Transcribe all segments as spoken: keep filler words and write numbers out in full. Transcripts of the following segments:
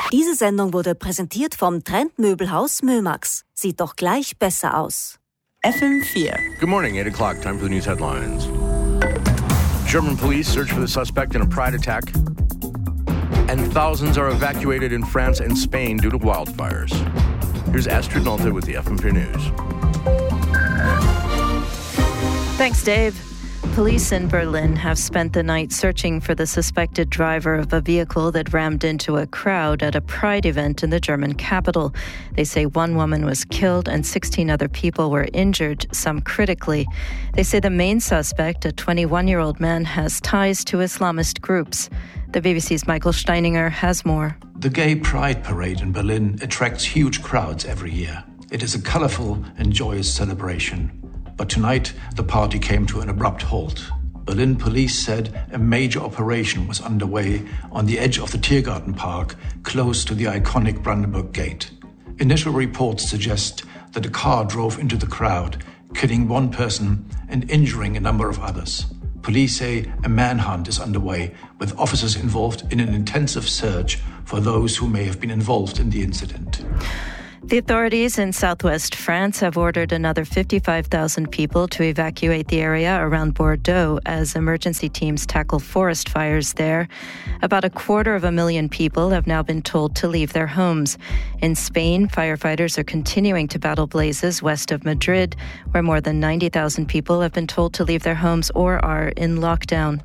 Diese Sendung wurde präsentiert vom Trendmöbelhaus Mömax. Sieht doch gleich besser aus. F M four. Good morning, eight o'clock, time for the news headlines. German police search for the suspect in a pride attack, and thousands are evacuated in France and Spain due to wildfires. Here's Astrid Nolte with the F M four News. Thanks, Dave. Police in Berlin have spent the night searching for the suspected driver of a vehicle that rammed into a crowd at a pride event in the German capital. They say one woman was killed and sixteen other people were injured, some critically. They say the main suspect, a twenty-one-year-old man, has ties to Islamist groups. The B B C's Michael Steininger has more. The Gay Pride Parade in Berlin attracts huge crowds every year. It is a colorful and joyous celebration. But tonight, the party came to an abrupt halt. Berlin police said a major operation was underway on the edge of the Tiergarten Park, close to the iconic Brandenburg Gate. Initial reports suggest that a car drove into the crowd, killing one person and injuring a number of others. Police say a manhunt is underway, with officers involved in an intensive search for those who may have been involved in the incident. The authorities in southwest France have ordered another fifty-five thousand people to evacuate the area around Bordeaux as emergency teams tackle forest fires there. About a quarter of a million people have now been told to leave their homes. In Spain, firefighters are continuing to battle blazes west of Madrid, where more than ninety thousand people have been told to leave their homes or are in lockdown.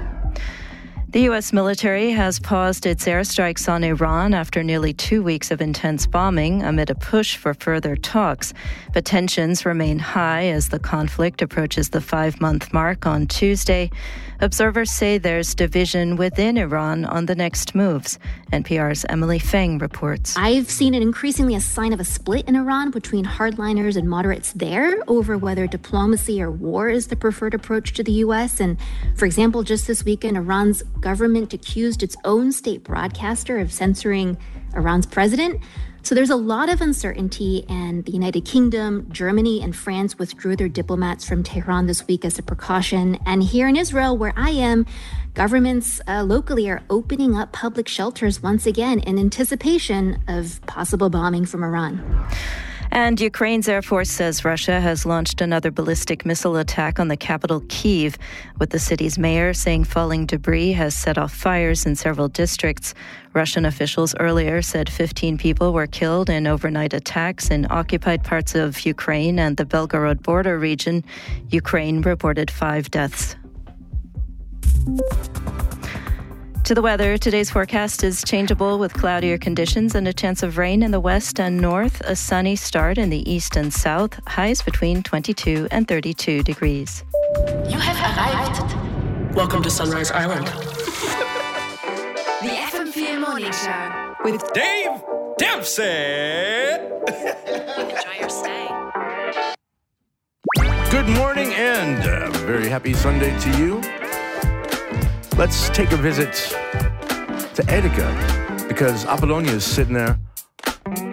The U S military has paused its airstrikes on Iran after nearly two weeks of intense bombing amid a push for further talks. But tensions remain high as the conflict approaches the five-month mark on Tuesday. Observers say there's division within Iran on the next moves. N P R's Emily Feng reports. I've seen it increasingly a sign of a split in Iran between hardliners and moderates there over whether diplomacy or war is the preferred approach to the U S. And, for example, just this weekend, Iran's government accused its own state broadcaster of censoring Iran's president. So there's a lot of uncertainty, and the United Kingdom, Germany, and France withdrew their diplomats from Tehran this week as a precaution. And here in Israel, where I am, governments uh, locally are opening up public shelters once again in anticipation of possible bombing from Iran. And Ukraine's Air Force says Russia has launched another ballistic missile attack on the capital, Kyiv, with the city's mayor saying falling debris has set off fires in several districts. Russian officials earlier said fifteen people were killed in overnight attacks in occupied parts of Ukraine and the Belgorod border region. Ukraine reported five deaths. To the weather, today's forecast is changeable with cloudier conditions and a chance of rain in the west and north, a sunny start in the east and south, highs between twenty-two and thirty-two degrees. You have arrived. Welcome to Sunrise Island. The F M four Morning Show with Dave Dempsey. Enjoy your stay. Good morning and a very happy Sunday to you. Let's take a visit to Edeka because Apollonia is sitting there